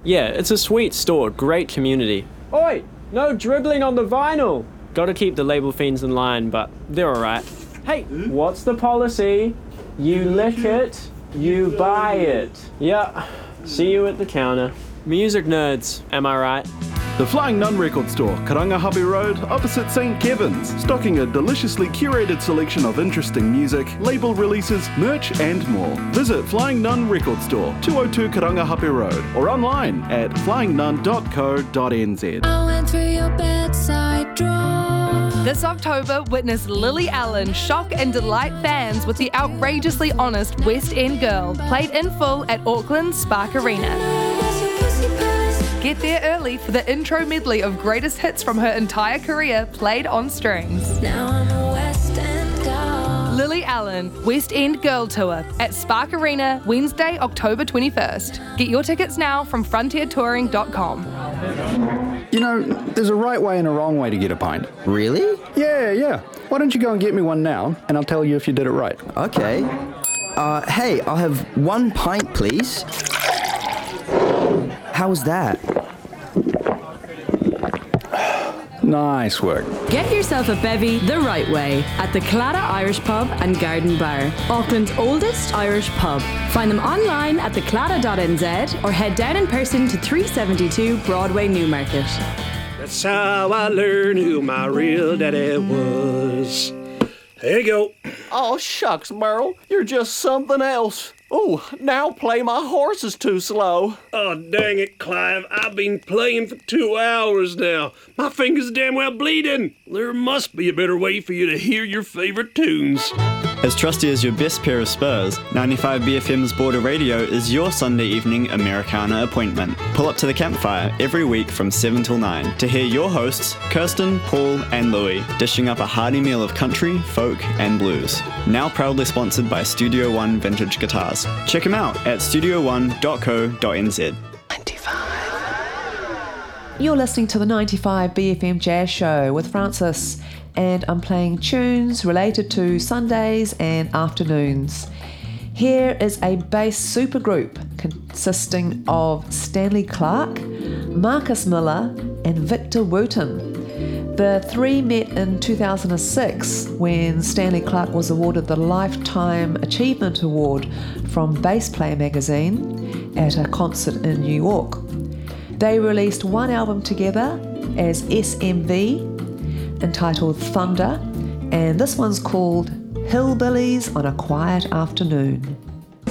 Yeah, it's a sweet store, great community. Oi, no dribbling on the vinyl! Gotta keep the label fiends in line, but they're alright. Hey, what's the policy? You lick it, you buy it. Yeah, see you at the counter. Music nerds, am I right? The Flying Nun Record Store, Karangahape Road, opposite St. Kevin's, stocking a deliciously curated selection of interesting music, label releases, merch and more. Visit Flying Nun Record Store, 202 Karangahape Road, or online at flyingnun.co.nz. I went through your bedside drawer. This October, witness Lily Allen shock and delight fans with the outrageously honest West End Girl, played in full at Auckland's Spark Arena. Get there early for the intro medley of greatest hits from her entire career played on strings. Now I'm a West End girl. Lily Allen, West End Girl Tour at Spark Arena, Wednesday, October 21st. Get your tickets now from frontiertouring.com. You know, there's a right way and a wrong way to get a pint. Really? Yeah. Why don't you go and get me one now, and I'll tell you if you did it right. Okay. Hey, I'll have 1 pint, please. How's that? Nice work. Get yourself a bevy the right way at the Claddagh Irish Pub and Garden Bar, Auckland's oldest Irish pub. Find them online at thecladdagh.nz or head down in person to 372 Broadway, Newmarket. That's how I learned who my real daddy was. Here you go. Oh, shucks, Merle. You're just something else. Oh, now play My Horse is Too Slow. Oh, dang it, Clive. I've been playing for 2 hours now. My finger's damn well bleeding. There must be a better way for you to hear your favorite tunes. As trusty as your best pair of spurs, 95BFM's Border Radio is your Sunday evening Americana appointment. Pull up to the campfire every week from 7 till 9 to hear your hosts, Kirsten, Paul and Louie, dishing up a hearty meal of country, folk and blues. Now proudly sponsored by Studio One Vintage Guitars. Check them out at studio1.co.nz. You're listening to the 95BFM Jazz Show with Francis, and I'm playing tunes related to Sundays and afternoons. Here is a bass supergroup consisting of Stanley Clarke, Marcus Miller and Victor Wooten. The three met in 2006 when Stanley Clarke was awarded the Lifetime Achievement Award from Bass Player magazine at a concert in New York. They released one album together as SMV entitled Thunder, and this one's called Hillbillies on a Quiet Afternoon.